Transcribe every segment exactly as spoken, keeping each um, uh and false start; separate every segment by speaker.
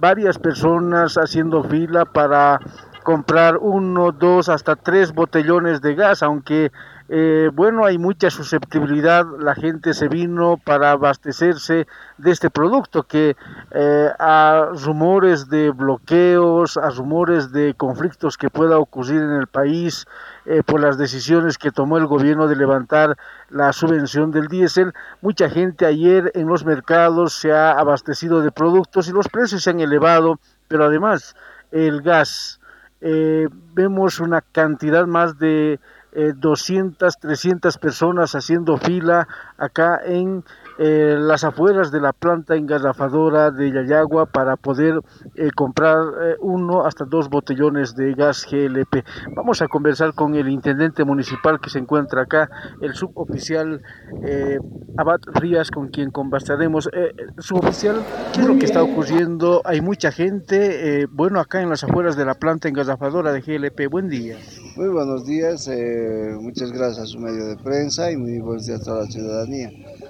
Speaker 1: varias personas haciendo fila para comprar uno, dos, hasta tres botellones de gas, aunque eh, bueno, hay mucha susceptibilidad, la gente se vino para abastecerse de este producto que eh, a rumores de bloqueos, a rumores de conflictos que pueda ocurrir en el país eh, por las decisiones que tomó el gobierno de levantar la subvención del diésel, mucha gente ayer en los mercados se ha abastecido de productos y los precios se han elevado, pero además el gas, eh, vemos una cantidad más de eh, doscientas, trescientas personas haciendo fila acá en eh, las afueras de la planta engarrafadora de Yayagua para poder eh, comprar eh, uno hasta dos botellones de gas G L P. Vamos a conversar con el intendente municipal que se encuentra acá, el suboficial eh, Abad Rías, con quien conversaremos. Eh, suboficial, ¿qué es lo que está ocurriendo? Hay mucha gente, eh, bueno, acá en las afueras de la planta engarrafadora de G L P. Buen día.
Speaker 2: Muy buenos días, eh, muchas gracias a su medio de prensa y muy buenos días a toda la ciudadanía.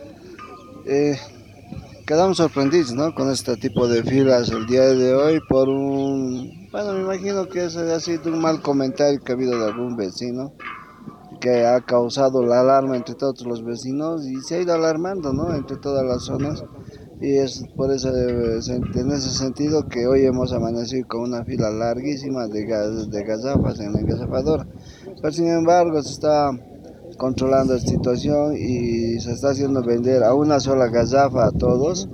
Speaker 2: Eh, quedamos sorprendidos, ¿no?, con este tipo de filas el día de hoy por un, bueno, me imagino que es, ha sido un mal comentario que ha habido de algún vecino que ha causado la alarma entre todos los vecinos y se ha ido alarmando, ¿no?, entre todas las zonas, y es por eso, en ese sentido, que hoy hemos amanecido con una fila larguísima de gas, de gazafas en la engasafadora. Pero sin embargo se está controlando esta situación y se está haciendo vender a una sola gazafa a todos,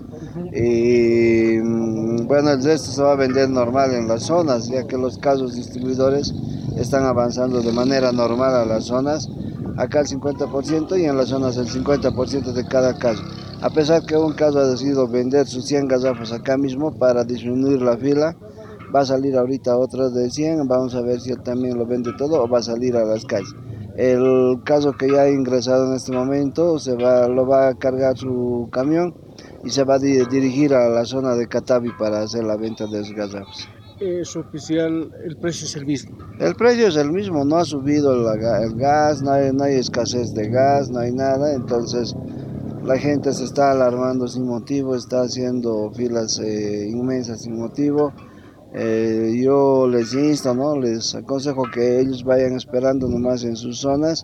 Speaker 2: y bueno, el resto se va a vender normal en las zonas, ya que los casos distribuidores están avanzando de manera normal a las zonas, acá el cincuenta por ciento y en las zonas el cincuenta por ciento de cada caso, a pesar que un caso ha decidido vender sus cien gazafas acá mismo para disminuir la fila. Va a salir ahorita otro de cien, vamos a ver si él también lo vende todo o va a salir a las calles. El caso que ya ha ingresado en este momento, se va, lo va a cargar su camión y se va a di dirigir a la zona de Catavi para hacer la venta de los gazafas.
Speaker 1: Es oficial, el precio es el mismo.
Speaker 2: El precio es el mismo, no ha subido la, el gas, no hay, no hay escasez de gas, no hay nada, entonces la gente se está alarmando sin motivo, está haciendo filas eh, inmensas sin motivo. Eh, yo les insto, ¿no?, les aconsejo que ellos vayan esperando nomás en sus zonas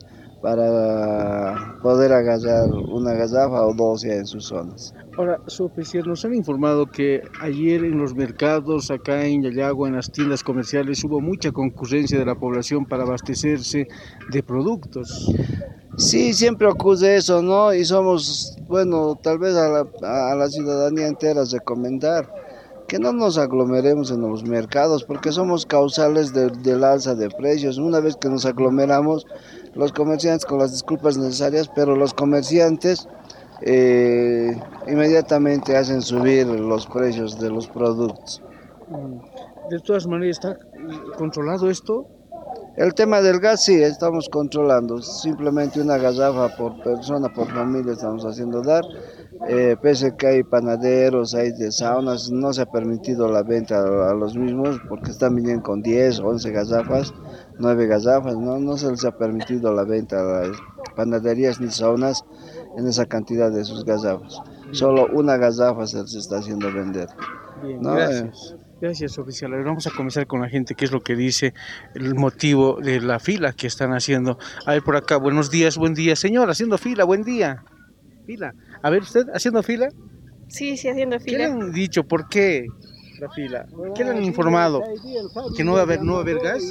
Speaker 2: para poder agarrar una gazafa o dos ya en sus zonas.
Speaker 1: Ahora, su oficial, nos han informado que ayer en los mercados, acá en Yayagua, en las tiendas comerciales, hubo mucha concurrencia de la población para abastecerse de productos.
Speaker 2: Sí, siempre ocurre eso, ¿no? Y somos, bueno, tal vez a la, a la ciudadanía entera recomendar que no nos aglomeremos en los mercados, porque somos causales de, del alza de precios. Una vez que nos aglomeramos, los comerciantes, con las disculpas necesarias, pero los comerciantes eh, inmediatamente hacen subir los precios de los productos.
Speaker 1: De todas maneras, ¿está controlado esto?
Speaker 2: El tema del gas sí, estamos controlando, simplemente una gazafa por persona, por familia estamos haciendo dar. Eh, pese que hay panaderos, hay de saunas, no se ha permitido la venta a, a los mismos porque están viniendo con diez, once gazafas, nueve gazafas, ¿no? No se les ha permitido la venta a las panaderías ni saunas en esa cantidad de sus gazafas. Solo una gazafa se les está haciendo vender.
Speaker 1: Bien,
Speaker 2: ¿no?
Speaker 1: gracias. Gracias, oficial. A ver, vamos a comenzar con la gente, qué es lo que dice, el motivo de la fila que están haciendo. A ver, por acá, buenos días, buen día. Señor, haciendo fila, buen día. Fila. A ver, ¿usted haciendo fila?
Speaker 3: Sí, sí, haciendo fila.
Speaker 1: ¿Qué le han dicho? ¿Por qué la fila? ¿Qué le han informado? ¿Que no va a haber, no va a haber gas?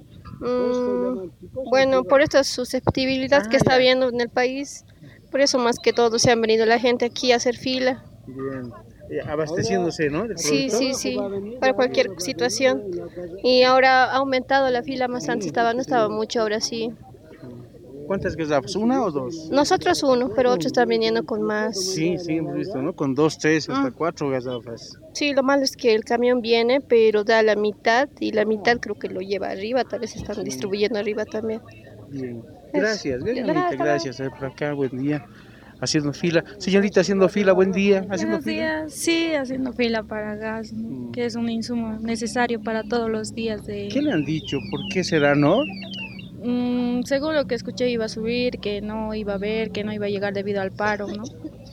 Speaker 3: Mm, bueno, por esta susceptibilidad ah, que está habiendo en el país, por eso más que todo se han venido la gente aquí a hacer fila.
Speaker 1: Bien. Abasteciéndose, ¿no?
Speaker 3: Sí, sí, sí, para cualquier situación. Y ahora ha aumentado la fila, más antes estaba, no estaba mucho, ahora sí.
Speaker 1: ¿Cuántas gazafas? ¿Una o dos?
Speaker 3: Nosotros uno, pero otros están viniendo con más.
Speaker 1: Sí, sí, hemos visto, ¿no? Con dos, tres, hasta mm. cuatro gazafas.
Speaker 3: Sí, lo malo es que el camión viene, pero da la mitad, y la mitad creo que lo lleva arriba, tal vez están distribuyendo arriba también.
Speaker 1: Bien, gracias, bien, gracias. gracias. A ver, por acá, buen día. Haciendo fila. Señorita, haciendo fila, buen día. ¿Haciendo
Speaker 4: Buenos días, fila? Sí, haciendo fila para gas, ¿no? mm. que es un insumo necesario para todos los días. De...
Speaker 1: ¿Qué le han dicho? ¿Por qué será, no?
Speaker 4: Mm, según lo que escuché iba a subir, que no iba a haber, que no iba a llegar debido al paro, ¿no?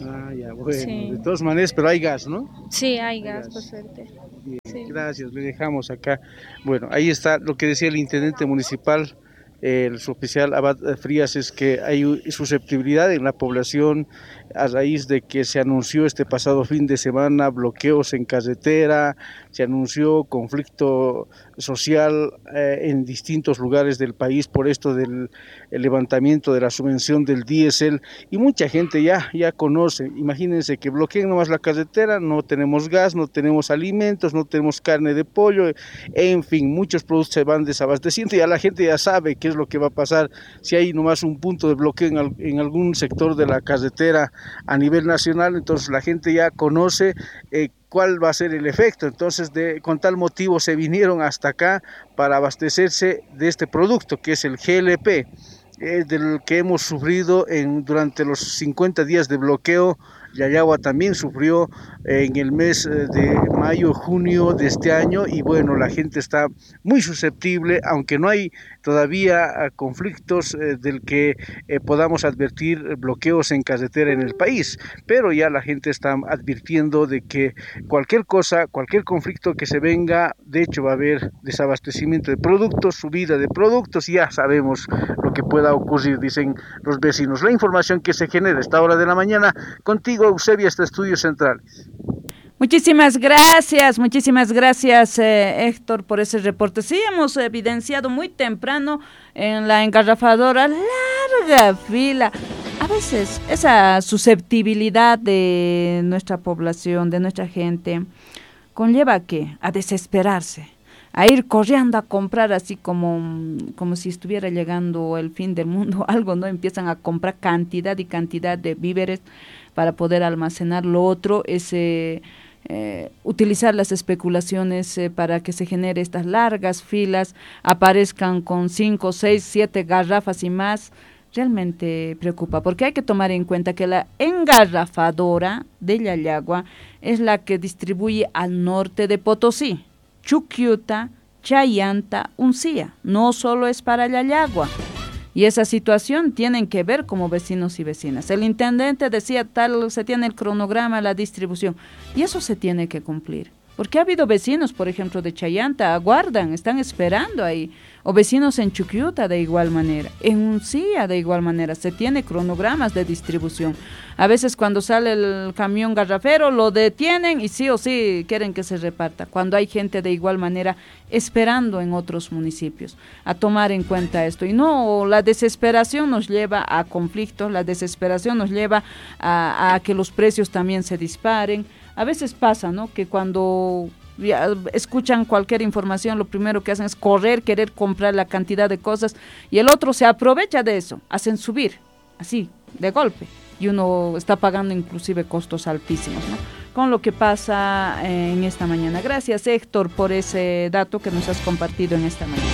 Speaker 1: Ah, ya, bueno,
Speaker 4: Sí.
Speaker 1: de todas maneras, pero hay gas, ¿no?
Speaker 4: Sí, hay gas,
Speaker 1: gas.
Speaker 4: por suerte.
Speaker 1: Bien,
Speaker 4: Sí.
Speaker 1: gracias, le dejamos acá. Bueno, ahí está lo que decía el intendente municipal, eh, el suboficial Abad Frías, es que hay susceptibilidad en la población a raíz de que se anunció este pasado fin de semana bloqueos en carretera, se anunció conflicto social eh, en distintos lugares del país por esto del el levantamiento de la subvención del diésel, y mucha gente ya, ya conoce. Imagínense que bloqueen nomás la carretera, no tenemos gas, no tenemos alimentos, no tenemos carne de pollo, en fin, muchos productos se van desabasteciendo y ya la gente ya sabe qué es lo que va a pasar si hay nomás un punto de bloqueo en, al, en algún sector de la carretera a nivel nacional. Entonces la gente ya conoce eh, cuál va a ser el efecto. Entonces de, con tal motivo se vinieron hasta acá para abastecerse de este producto que es el G L P, eh, del que hemos sufrido en, durante los cincuenta días de bloqueo. Yayagua también sufrió en el mes de mayo, junio de este año, y bueno, la gente está muy susceptible, aunque no hay todavía conflictos eh, del que eh, podamos advertir bloqueos en carretera en el país, pero ya la gente está advirtiendo de que cualquier cosa, cualquier conflicto que se venga, de hecho va a haber desabastecimiento de productos, subida de productos, y ya sabemos lo que pueda ocurrir, dicen los vecinos. La información que se genera a esta hora de la mañana, contigo Eusebia, hasta Estudios Centrales.
Speaker 5: Muchísimas gracias, muchísimas gracias eh, Héctor por ese reporte. Sí, hemos evidenciado muy temprano en la engarrafadora larga fila. A veces esa susceptibilidad de nuestra población, de nuestra gente, conlleva a ¿qué? A desesperarse, a ir corriendo a comprar así como, como si estuviera llegando el fin del mundo, algo, ¿no? Empiezan a comprar cantidad y cantidad de víveres para poder almacenar. Lo otro es eh, eh, utilizar las especulaciones eh, para que se genere estas largas filas, aparezcan con cinco, seis, siete garrafas y más. Realmente preocupa, porque hay que tomar en cuenta que la engarrafadora de Yayagua es la que distribuye al norte de Potosí, Chuquiuta, Chayanta, Uncía, no solo es para Yayagua. Y esa situación tienen que ver como vecinos y vecinas. El intendente decía tal, se tiene el cronograma, la distribución, y eso se tiene que cumplir. Porque ha habido vecinos, por ejemplo, de Chayanta, aguardan, están esperando ahí, o vecinos en Chuquiuta de igual manera, en Uncía de igual manera, se tiene cronogramas de distribución. A veces cuando sale el camión garrafero lo detienen y sí o sí quieren que se reparta, cuando hay gente de igual manera esperando en otros municipios. A tomar en cuenta esto, y no, la desesperación nos lleva a conflictos, la desesperación nos lleva a, a que los precios también se disparen. A veces pasa, ¿no?, que cuando escuchan cualquier información, lo primero que hacen es correr, querer comprar la cantidad de cosas, y el otro se aprovecha de eso, hacen subir, así, de golpe, y uno está pagando inclusive costos altísimos, ¿no?, con lo que pasa en esta mañana. Gracias, Héctor, por ese dato que nos has compartido en esta mañana.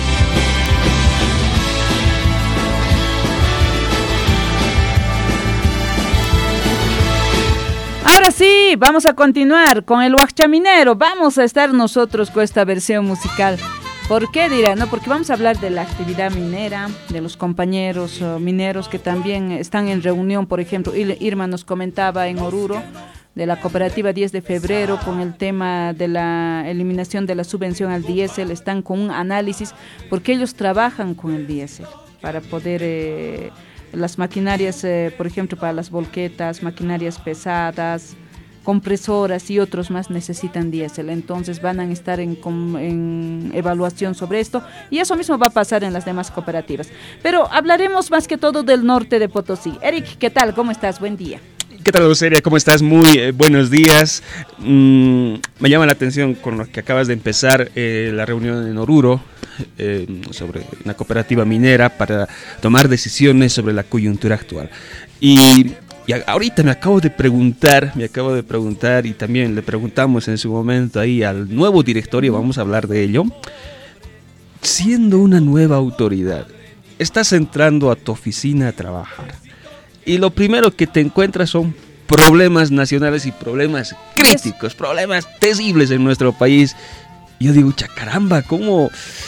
Speaker 5: Ahora sí, vamos a continuar con el Huachaminero. Vamos a estar nosotros con esta versión musical. ¿Por qué dirán? No, porque vamos a hablar de la actividad minera, de los compañeros uh, mineros que también están en reunión. Por ejemplo, Irma nos comentaba en Oruro, de la cooperativa diez de febrero, con el tema de la eliminación de la subvención al diésel. Están con un análisis, porque ellos trabajan con el diésel para poder... Eh, las maquinarias, eh, por ejemplo, para las volquetas, maquinarias pesadas, compresoras y otros más necesitan diésel. Entonces van a estar en, en evaluación sobre esto, y eso mismo va a pasar en las demás cooperativas. Pero hablaremos más que todo del norte de Potosí. Eric, ¿qué tal? ¿Cómo estás? Buen día.
Speaker 6: ¿Qué tal, Luceria? ¿Cómo estás? Muy eh, buenos días. Mm, me llama la atención con lo que acabas de empezar eh, la reunión en Oruro eh, sobre una cooperativa minera para tomar decisiones sobre la coyuntura actual. Y, y ahorita me acabo de preguntar, me acabo de preguntar y también le preguntamos en su momento ahí al nuevo directorio, vamos a hablar de ello. Siendo una nueva autoridad, estás entrando a tu oficina a trabajar. Y lo primero que te encuentras son problemas nacionales y problemas críticos, problemas terribles en nuestro país. Y yo digo, caramba, ¿cómo,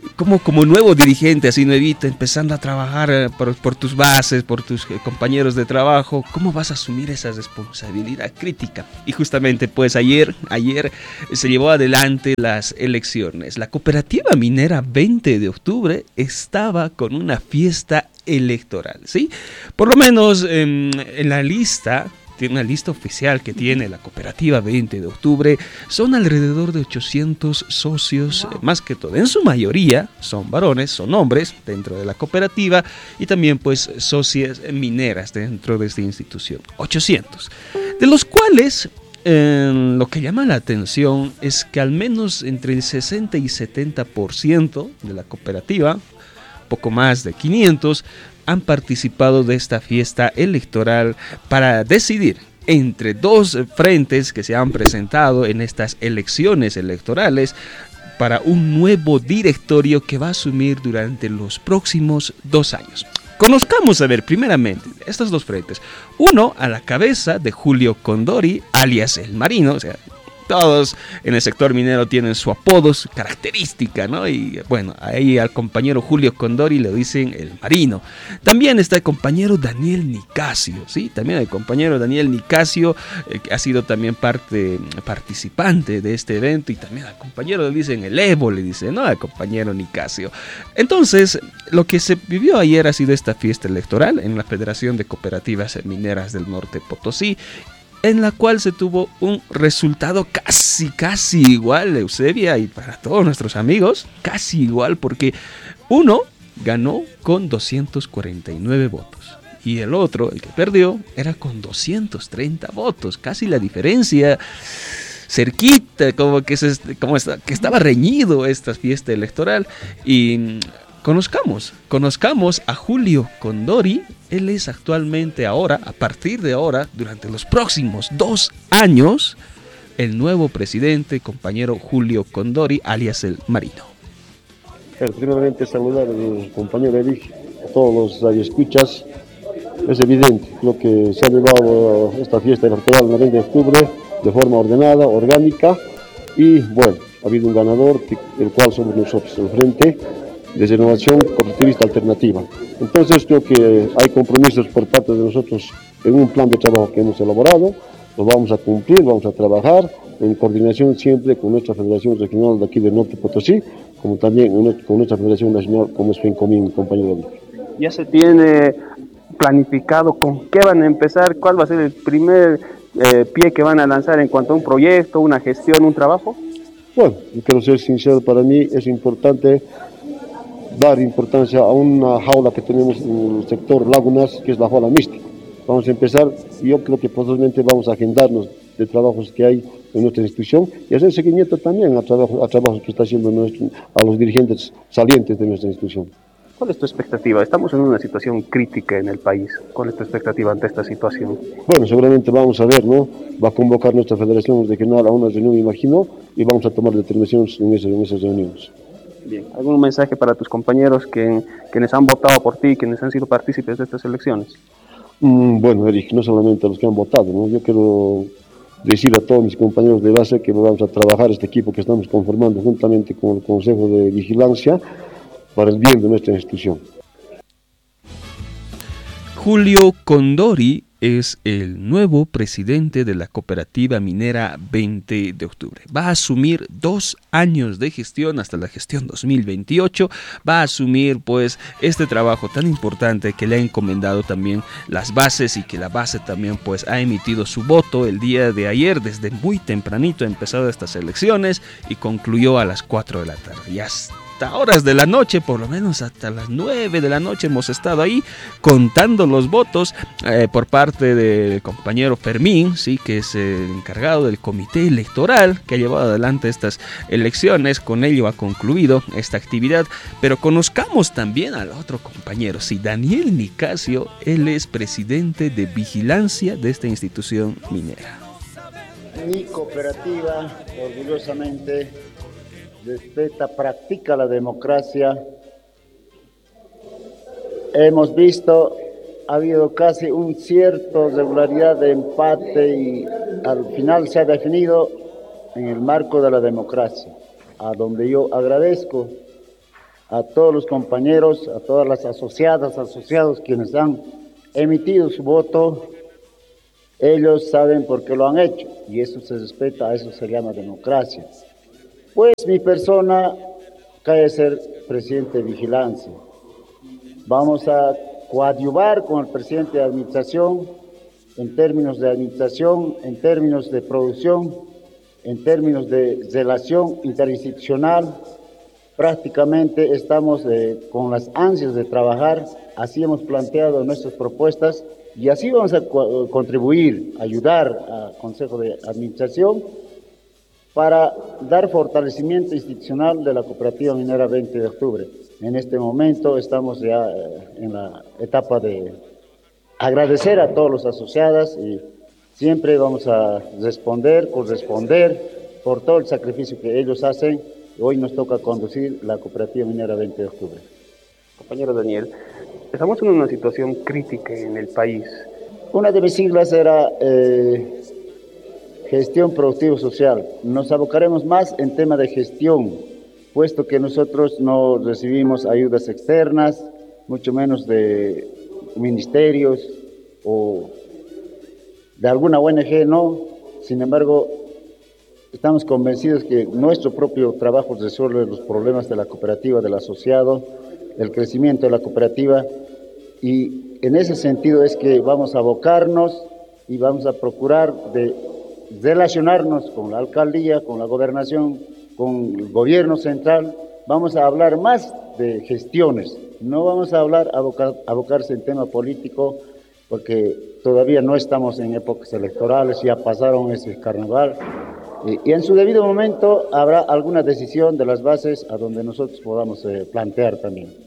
Speaker 6: como, como nuevo dirigente, así nuevito, empezando a trabajar eh, por, por tus bases, por tus eh, compañeros de trabajo, ¿cómo vas a asumir esa responsabilidad crítica? Y justamente pues ayer, ayer se llevó adelante las elecciones. La cooperativa minera veinte de octubre estaba con una fiesta electoral, ¿sí? Por lo menos en, en la lista... tiene una lista oficial que tiene la cooperativa veinte de octubre, son alrededor de ochocientos socios, wow. Más que todo, en su mayoría son varones, son hombres dentro de la cooperativa y también pues socias mineras dentro de esta institución, ochocientos, de los cuales eh, lo que llama la atención es que al menos entre el sesenta y setenta por ciento de la cooperativa, poco más de quinientos, han participado de esta fiesta electoral para decidir entre dos frentes que se han presentado en estas elecciones electorales para un nuevo directorio que va a asumir durante los próximos dos años. Conozcamos, a ver, primeramente, estos dos frentes. Uno a la cabeza de Julio Condori, alias El Marino, o sea, todos en el sector minero tienen su apodo, su característica, ¿no? Y bueno, ahí al compañero Julio Condori le dicen El Marino. También está el compañero Daniel Nicasio, ¿sí? También el compañero Daniel Nicasio, eh, que ha sido también parte, participante de este evento, y también al compañero le dicen El Evo, le dicen, ¿no? Al compañero Nicasio. Entonces, lo que se vivió ayer ha sido esta fiesta electoral en la Federación de Cooperativas Mineras del Norte Potosí, en la cual se tuvo un resultado casi, casi igual, Eusebia, y para todos nuestros amigos, casi igual, porque uno ganó con doscientos cuarenta y nueve votos, y el otro, el que perdió, era con doscientos treinta votos, casi la diferencia, cerquita, como que, se, como está, que estaba reñido esta fiesta electoral, y... Conozcamos, conozcamos a Julio Condori. Él es actualmente ahora, a partir de ahora, durante los próximos dos años, el nuevo presidente, compañero Julio Condori, alias El Marino.
Speaker 7: Primeramente saludar al compañero Erich, a todos los radioescuchas. Es evidente lo que se ha llevado esta fiesta electoral el veinte de octubre de forma ordenada, orgánica, y bueno, ha habido un ganador, el cual somos nosotros, el Frente de Renovación Cooperativista Alternativa. Entonces creo que hay compromisos por parte de nosotros en un plan de trabajo que hemos elaborado, lo vamos a cumplir, vamos a trabajar en coordinación siempre con nuestra Federación Regional de aquí del Norte Potosí, como también con nuestra Federación Nacional, como es FENCOMIN, compañero.
Speaker 8: ¿Ya se tiene planificado con qué van a empezar? ¿Cuál va a ser el primer eh, pie que van a lanzar en cuanto a un proyecto, una gestión, un trabajo?
Speaker 7: Bueno, yo quiero ser sincero, para mí es importante dar importancia a una jaula que tenemos en el sector Lagunas, que es la jaula mística. Vamos a empezar, y yo creo que posiblemente vamos a agendarnos de trabajos que hay en nuestra institución y hacer seguimiento también a, trabajo, a trabajos que está haciendo nuestro, a los dirigentes salientes de nuestra institución.
Speaker 8: ¿Cuál es tu expectativa? Estamos en una situación crítica en el país. ¿Cuál es tu expectativa ante esta situación?
Speaker 7: Bueno, seguramente vamos a ver, ¿no? Va a convocar nuestra Federación Regional a una reunión, me imagino, y vamos a tomar determinaciones en esas, en esas reuniones.
Speaker 8: Bien, ¿algún mensaje para tus compañeros que, quienes han votado por ti, quienes han sido partícipes de estas elecciones?
Speaker 7: Mm, bueno, Eric, no solamente a los que han votado, ¿no? Yo quiero decir a todos mis compañeros de base que vamos a trabajar este equipo que estamos conformando juntamente con el Consejo de Vigilancia para el bien de nuestra institución.
Speaker 6: Julio Condori es el nuevo presidente de la cooperativa minera veinte de octubre. Va a asumir dos años de gestión hasta la gestión dos mil veintiocho. Va a asumir pues este trabajo tan importante que le ha encomendado también las bases y que la base también pues ha emitido su voto el día de ayer. Desde muy tempranito ha empezado estas elecciones y concluyó a las cuatro de la tarde. Ya hasta horas de la noche, por lo menos hasta las nueve de la noche hemos estado ahí contando los votos eh, por parte del compañero Fermín, sí, que es el encargado del comité electoral que ha llevado adelante estas elecciones. Con ello ha concluido esta actividad, pero conozcamos también al otro compañero, sí, Daniel Nicasio. Él es presidente de vigilancia de esta institución minera.
Speaker 9: Mi cooperativa, orgullosamente, respeta, practica la democracia. Hemos visto, ha habido casi un cierto regularidad de empate y al final se ha definido en el marco de la democracia, a donde yo agradezco a todos los compañeros, a todas las asociadas, asociados quienes han emitido su voto. Ellos saben por qué lo han hecho y eso se respeta, a eso se llama democracia. Pues mi persona cae a ser presidente de vigilancia. Vamos a coadyuvar con el presidente de administración en términos de administración, en términos de producción, en términos de relación interinstitucional. Prácticamente estamos eh, con las ansias de trabajar, así hemos planteado nuestras propuestas y así vamos a co- contribuir, ayudar al Consejo de Administración para dar fortalecimiento institucional de la Cooperativa Minera veinte de octubre. En este momento estamos ya eh, en la etapa de agradecer a todos los asociados y siempre vamos a responder, corresponder por todo el sacrificio que ellos hacen. Hoy nos toca conducir la Cooperativa Minera veinte de octubre.
Speaker 8: Compañero Daniel, estamos en una situación crítica en el país.
Speaker 9: Una de mis siglas era eh, gestión productivo-social. Nos abocaremos más en tema de gestión, puesto que nosotros no recibimos ayudas externas, mucho menos de ministerios o de alguna O N G, no. Sin embargo, estamos convencidos que nuestro propio trabajo resuelve los problemas de la cooperativa, del asociado, el crecimiento de la cooperativa, y en ese sentido es que vamos a abocarnos y vamos a procurar de relacionarnos con la alcaldía, con la gobernación, con el gobierno central. Vamos a hablar más de gestiones, no vamos a hablar, abocar, abocarse en tema político, porque todavía no estamos en épocas electorales, ya pasaron ese carnaval. Y en su debido momento habrá alguna decisión de las bases a donde nosotros podamos eh, plantear también.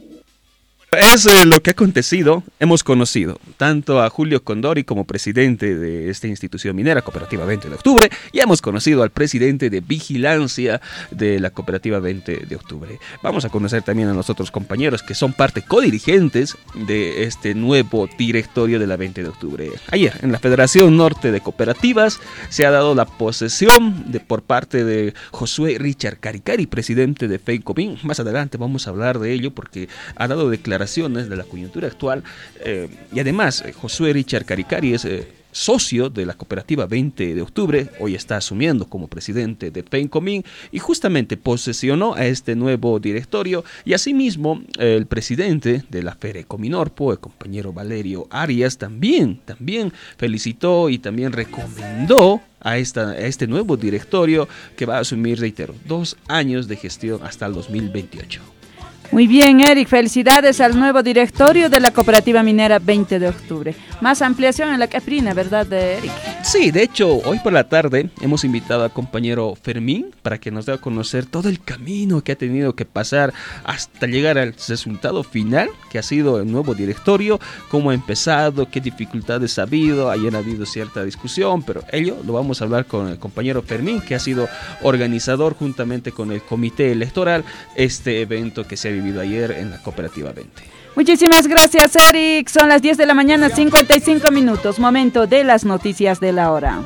Speaker 6: Es eh, lo que ha acontecido. Hemos conocido tanto a Julio Condori como presidente de esta institución minera, Cooperativa veinte de octubre, y hemos conocido al presidente de vigilancia de la Cooperativa veinte de octubre. Vamos a conocer también a los otros compañeros que son parte codirigentes de este nuevo directorio de la veinte de octubre. Ayer, en la Federación Norte de Cooperativas, se ha dado la posesión de, por parte de Josué Richard Caricari, presidente de FEICOMIN. Más adelante vamos a hablar de ello porque ha dado declaraciones de la coyuntura actual eh, y además eh, Josué Richard Caricari es eh, socio de la Cooperativa veinte de octubre, hoy está asumiendo como presidente de FEICOMIN y justamente posesionó a este nuevo directorio y asimismo eh, el presidente de la FERECOMINORPO, el compañero Valerio Arias, también, también felicitó y también recomendó a, esta, a este nuevo directorio que va a asumir, reitero, dos años de gestión hasta el dos mil veintiocho.
Speaker 5: Muy bien, Eric, felicidades al nuevo directorio de la Cooperativa Minera veinte de octubre. Más ampliación en la Caprina, ¿verdad, Eric?
Speaker 6: Sí, de hecho, hoy por la tarde hemos invitado al compañero Fermín para que nos dé a conocer todo el camino que ha tenido que pasar hasta llegar al resultado final, que ha sido el nuevo directorio, cómo ha empezado, qué dificultades ha habido. Ayer ha habido cierta discusión, pero ello lo vamos a hablar con el compañero Fermín, que ha sido organizador juntamente con el comité electoral, este evento que se ha vivido ayer en la Cooperativa veinte.
Speaker 5: Muchísimas gracias, Eric. Son las diez de la mañana, cincuenta y cinco minutos. Momento de las noticias de la hora.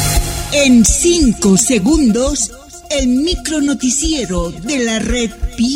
Speaker 10: En cinco segundos, el micronoticiero de la red Pi